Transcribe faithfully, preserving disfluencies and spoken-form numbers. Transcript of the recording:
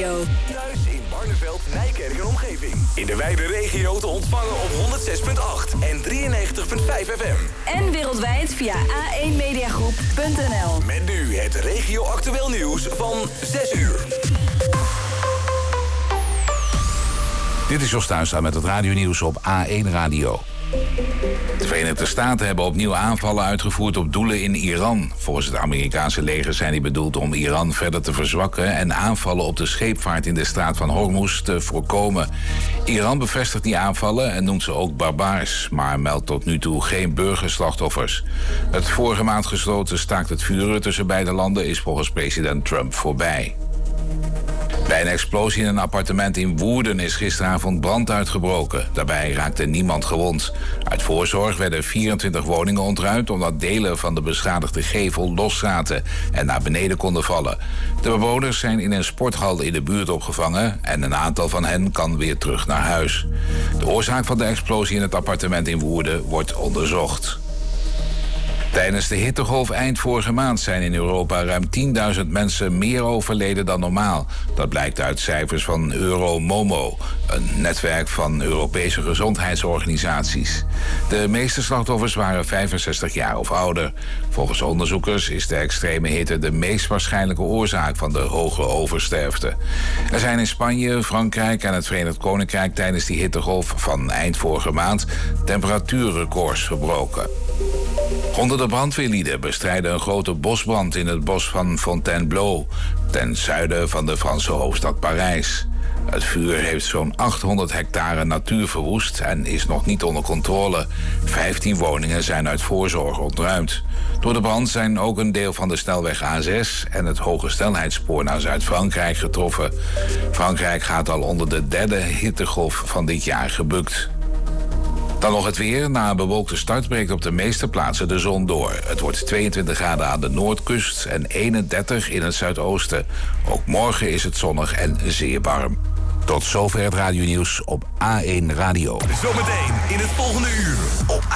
Radio. Thuis in Barneveld, Nijkerk en omgeving. In de wijde regio te ontvangen op honderd zes komma acht en drieënnegentig komma vijf F M. En wereldwijd via a één mediagroep punt n l. Met nu het regio-actueel nieuws van zes uur. Dit is Jos Tuinstra met het radionieuws op A één Radio. De Verenigde Staten hebben opnieuw aanvallen uitgevoerd op doelen in Iran. Volgens het Amerikaanse leger zijn die bedoeld om Iran verder te verzwakken en aanvallen op de scheepvaart in de straat van Hormuz te voorkomen. Iran bevestigt die aanvallen en noemt ze ook barbaars, maar meldt tot nu toe geen burgerslachtoffers. Het vorige maand gesloten staakt het vuren tussen beide landen is volgens president Trump voorbij. Bij een explosie in een appartement in Woerden is gisteravond brand uitgebroken. Daarbij raakte niemand gewond. Uit voorzorg werden vierentwintig woningen ontruimd omdat delen van de beschadigde gevel los zaten en naar beneden konden vallen. De bewoners zijn in een sporthal in de buurt opgevangen en een aantal van hen kan weer terug naar huis. De oorzaak van de explosie in het appartement in Woerden wordt onderzocht. Tijdens de hittegolf eind vorige maand zijn in Europa ruim tienduizend mensen meer overleden dan normaal. Dat blijkt uit cijfers van Euromomo, een netwerk van Europese gezondheidsorganisaties. De meeste slachtoffers waren vijfenzestig jaar of ouder. Volgens onderzoekers is de extreme hitte de meest waarschijnlijke oorzaak van de hoge oversterfte. Er zijn in Spanje, Frankrijk en het Verenigd Koninkrijk tijdens die hittegolf van eind vorige maand temperatuurrecords verbroken. Honderden brandweerlieden bestrijden een grote bosbrand in het bos van Fontainebleau, ten zuiden van de Franse hoofdstad Parijs. Het vuur heeft zo'n achthonderd hectare natuur verwoest en is nog niet onder controle. vijftien woningen zijn uit voorzorg ontruimd. Door de brand zijn ook een deel van de snelweg A zes en het hoge snelheidsspoor naar Zuid-Frankrijk getroffen. Frankrijk gaat al onder de derde hittegolf van dit jaar gebukt. Dan nog het weer. Na een bewolkte start breekt op de meeste plaatsen de zon door. Het wordt tweeëntwintig graden aan de noordkust en eenendertig in het zuidoosten. Ook morgen is het zonnig en zeer warm. Tot zover het radionieuws op A één Radio. Zometeen in het volgende uur op